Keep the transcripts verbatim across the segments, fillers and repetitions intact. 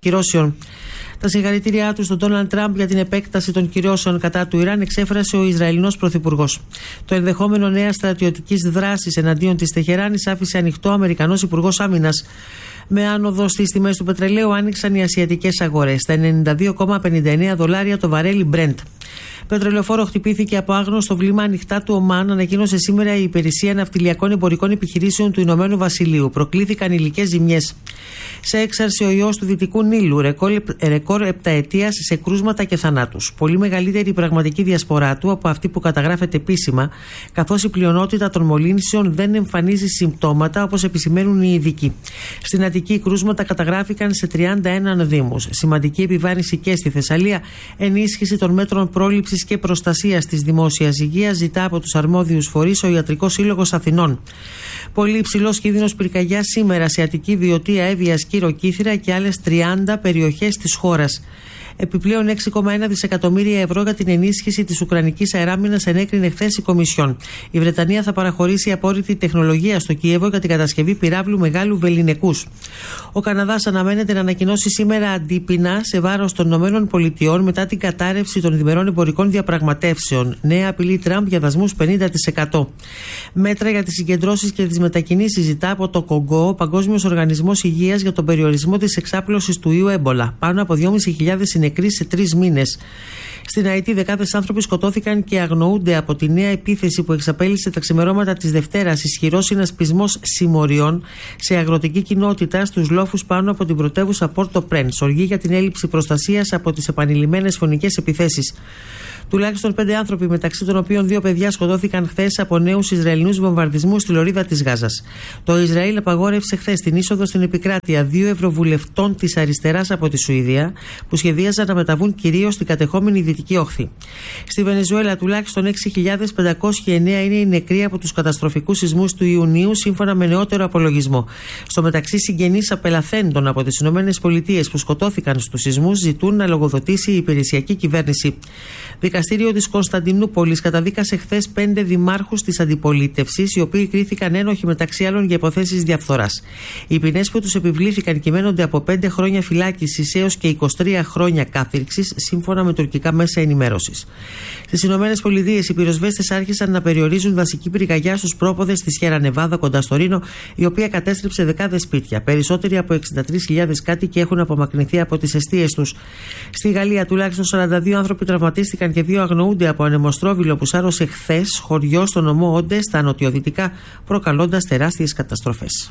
κυρώσεων. Τα συγχαρητήριά του στον Ντόναλντ Τραμπ για την επέκταση των κυρώσεων κατά του Ιράν εξέφρασε ο Ισραηλινός Πρωθυπουργός. Το ενδεχόμενο νέας στρατιωτικής δράσης εναντίον της Τεχεράνης άφησε ανοιχτό ο Αμερικανός Υπουργός Άμυνας. Με άνοδο στις τιμές του πετρελαίου άνοιξαν οι ασιατικές αγορές, στα ενενήντα δύο κόμμα πενήντα εννέα δολάρια το βαρέλι Brent. Πετρελαιοφόρο χτυπήθηκε από άγνωστο βλήμα ανοιχτά του Ομάν, ανακοίνωσε σήμερα η Υπηρεσία Ναυτιλιακών Εμπορικών Επιχειρήσεων του Ηνωμένου Βασιλείου. Προκλήθηκαν υλικές ζημιές. Σε έξαρση ο ιός του Δυτικού Νείλου, ρεκόρ, ρεκόρ επταετίας σε κρούσματα και θανάτους. Πολύ μεγαλύτερη η πραγματική διασπορά του από αυτή που καταγράφεται επίσημα, καθώς η πλειονότητα των μολύνσεων δεν εμφανίζει συμπτώματα όπως επισημαίνουν οι ειδικοί. Στην Αττική, κρούσματα καταγράφηκαν σε τριάντα ένα δήμους. Σημαντική επιβάρυνση και στη Θεσσαλία, ενίσχυση των μέτρων πρόληψης και προστασίας της δημόσιας υγείας ζητά από τους αρμόδιους φορείς ο Ιατρικός Σύλλογος Αθηνών. Πολύ υψηλός κίνδυνος πυρκαγιάς σήμερα σε Αττική, Βιωτία, Εύβοια, Σκύρο, Κύθυρα και άλλες τριάντα περιοχές της χώρας. Επιπλέον έξι κόμμα ένα δισεκατομμύρια ευρώ για την ενίσχυση της Ουκρανικής αεράμινας ενέκρινε χθες η Κομισιόν. Η Βρετανία θα παραχωρήσει απόρριτη τεχνολογία στο Κίεβο για την κατασκευή πυράβλου μεγάλου βεληνικούς. Ο Καναδάς αναμένεται να ανακοινώσει σήμερα αντίπεινα σε βάρος των ΗΠΑ μετά την κατάρρευση των διμερών εμπορικών διαπραγματεύσεων. Νέα απειλή Τραμπ για δασμούς πενήντα τοις εκατό. Μέτρα για τις συγκεντρώσεις και τις μετακινήσεις ζητά από το Κονγκό ο Παγκόσμιος Οργανισμός Υγείας για τον περιορισμό της εξάπλωσης του ιού έμπολα. Πάνω από δυόμισι χιλιάδες νεκροί σε τρεις μήνες. Στην Αϊτή, δεκάδες άνθρωποι σκοτώθηκαν και αγνοούνται από τη νέα επίθεση που εξαπέλυσε τα ξημερώματα της Δευτέρας. Ισχυρός συνασπισμός συμμοριών σε αγροτική κοινότητα στους λόφους πάνω από την πρωτεύουσα Πόρτο Πρένς. Οργή για την έλλειψη προστασίας από τις επανειλημμένες φωνικές επιθέσεις. Τουλάχιστον πέντε άνθρωποι, μεταξύ των οποίων δύο παιδιά, σκοτώθηκαν χθες από νέους Ισραηλινούς βομβαρδισμούς στη λωρίδα της Γάζας. Το Ισραήλ απαγόρευσε χθες την είσοδο στην επικράτεια δύο ευρωβουλευτών της αριστεράς από τη Σουηδία, που σχεδίαζαν να μεταβούν κυρίως στην κατεχόμενη Δυτική Όχθη. Στη Βενεζουέλα, τουλάχιστον έξι χιλιάδες πεντακόσιοι εννέα είναι οι νεκροί από τους καταστροφικούς σεισμούς του Ιουνίου, σύμφωνα με νεότερο απολογισμό. Στο μεταξύ, συγγενείς απελαθέντων από τις ΗΠΑ που σκοτώθηκαν στους σεισμούς ζητούν να λογοδοτήσει η υπηρεσιακή κυβέρνηση. Δικαστήριο της Κωνσταντινούπολης καταδίκασε χθες πέντε δημάρχους της αντιπολίτευσης, οι οποίοι κρίθηκαν ένοχοι μεταξύ άλλων για υποθέσεις διαφθοράς. Οι ποινές που τους επιβλήθηκαν κυμαίνονται από πέντε χρόνια φυλάκισης έως και είκοσι τρία χρόνια κάθυρξης, σύμφωνα με τουρκικά μέσα ενημέρωσης. Στις Ηνωμένες Πολιτείες, οι πυροσβέστες άρχισαν να περιορίζουν δασική πυρκαγιά στους πρόποδες της Σιέρα Νεβάδα κοντά στο Ρήνο, η οποία κατέστρεψε δεκάδες σπίτια. Περισσότεροι από εξήντα τρεις χιλιάδες κάτοικοι έχουν απομακρυνθεί από τις εστίες τους. Στη Γαλλία, τουλάχιστον σαράντα δύο άνθρωποι τραυματίστηκαν και δύο αγνοούνται από ανεμοστρόβιλο που σάρωσε χθες χωριό στο νομό Όντε στα νοτιοδυτικά, προκαλώντας τεράστιες καταστροφές.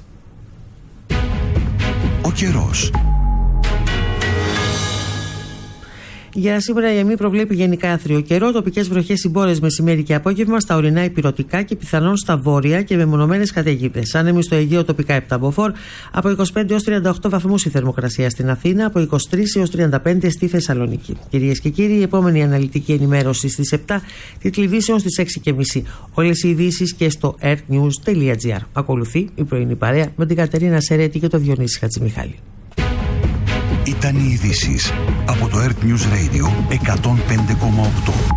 Ο καιρός. Για σήμερα η ΕΜΗ προβλέπει γενικά άθριο καιρό, τοπικές βροχές συμπόρες μεσημέρι και απόγευμα στα ορεινά ηπειρωτικά και πιθανόν στα βόρεια και μεμονωμένες καταιγίδες. Άνεμοι στο Αιγαίο τοπικά επτά μποφόρ, από είκοσι πέντε έως τριάντα οκτώ βαθμούς η θερμοκρασία στην Αθήνα, από είκοσι τρεις έως τριάντα πέντε στη Θεσσαλονίκη. Κυρίες και κύριοι, η επόμενη αναλυτική ενημέρωση στις επτά, τίτλοι ειδήσεων στις έξι και μισή. Όλες οι ειδήσεις και στο airnews τελεία gr. Ακολουθεί η πρωινή παρέα με την Κατερίνα Σερέτη και τον Διονύση Χατζημιχάλη. Ήταν οι ειδήσεις από το Earth News Radio εκατόν πέντε κόμμα οκτώ.